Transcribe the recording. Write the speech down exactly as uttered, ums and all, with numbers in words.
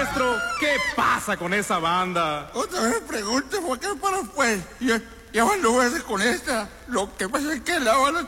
maestro, ¿qué pasa con esa banda? Otra vez pregunte, ¿por qué para pues? Ya, ya van dos veces con esta. Lo que pasa es que la bala